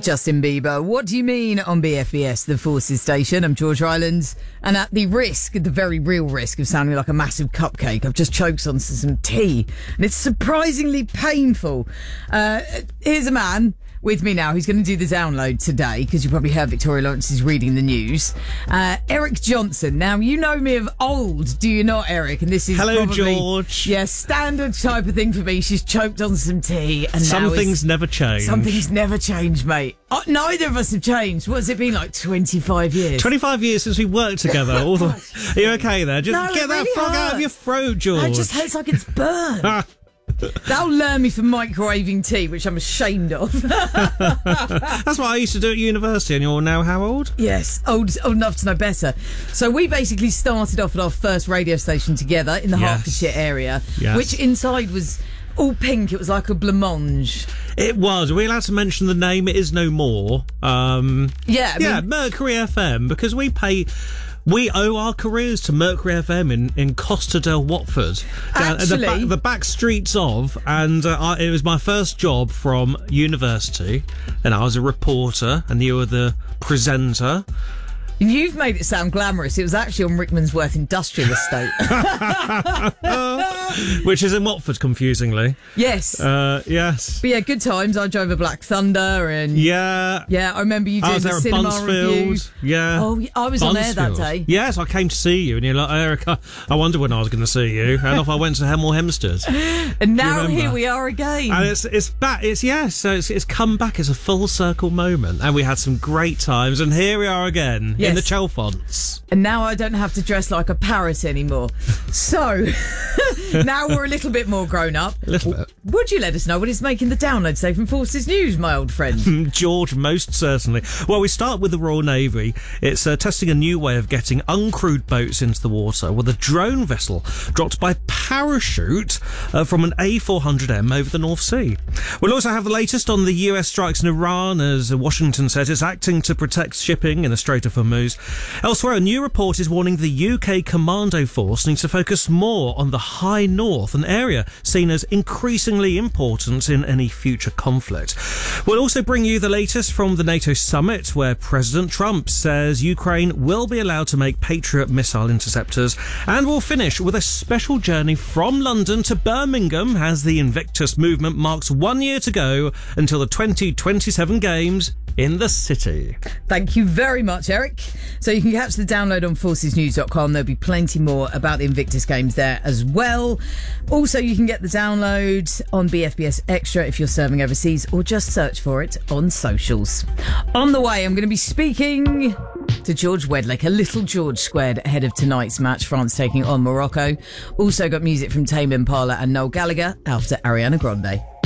Justin Bieber. What do you mean on BFBS, the Forces Station? I'm George Rylands, and at the very real risk of sounding like a massive cupcake, I've just choked on some tea, and it's surprisingly painful. Here's a man with me now who's going to do the download today, because you probably heard Victoria Lawrence is reading the news. Eric Johnson. Now, you know me of old, do you not, Eric? And this is Hello, probably, George. Yeah, standard type of thing for me. She's choked on some tea. And some things never change. Some things never change, mate. Oh, neither of us have changed. What's it been, like 25 years? 25 years since we worked together. Are you okay there? Just get that frog out of your throat, George. It just hurts like it's burned. That'll learn me for microwaving tea, which I'm ashamed of. That's what I used to do at university, and you're now how old? Yes, old enough to know better. So we basically started off at our first radio station together in the Hertfordshire area, which inside was all pink. It was like a blancmange. It was. Are we allowed to mention the name? It is no more. Mercury FM, because we owe our careers to Mercury FM in Costa del Watford. Actually, the back streets of, and it was my first job from university, and I was a reporter, and you were the presenter. You've made it sound glamorous. It was actually on Rickmansworth Industrial Estate. Which is in Watford, confusingly. Yes. Yes. But yeah, good times. I drove a Black Thunder and... Yeah, I remember you doing the cinema review. Yeah. Oh, I was on air that day. Yes, I came to see you and you're like, Erica, I wonder when I was going to see you. And off I went to Hemel Hempstead. And now here we are again. And it's back. So it's come back as a full circle moment. And we had some great times. And here we are again. In the Chalfonts. And now I don't have to dress like a parrot anymore. So, now we're a little bit more grown up. A little bit. Would you let us know what is making the download today from Forces News, my old friend? George, most certainly. Well, we start with the Royal Navy. It's testing a new way of getting uncrewed boats into the water with a drone vessel dropped by parachute from an A400M over the North Sea. We'll also have the latest on the US strikes in Iran, as Washington says it's acting to protect shipping in the Strait of Hormuz. Elsewhere, a new report is warning the UK Commando Force needs to focus more on the High North, an area seen as increasingly important in any future conflict. We'll also bring you the latest from the NATO summit, where President Trump says Ukraine will be allowed to make Patriot missile interceptors. And we'll finish with a special journey from London to Birmingham as the Invictus movement marks 1 year to go until the 2027 Games in the city. Thank you very much, Eric. So you can catch the download on forcesnews.com. There'll be plenty more about the Invictus Games there as well. Also, you can get the download on BFBS Extra if you're serving overseas, or just search for it on socials. On the way, I'm going to be speaking to George Wedlick, a little George squared ahead of tonight's match, France taking on Morocco. Also got music from Tame Impala and Noel Gallagher after Ariana Grande.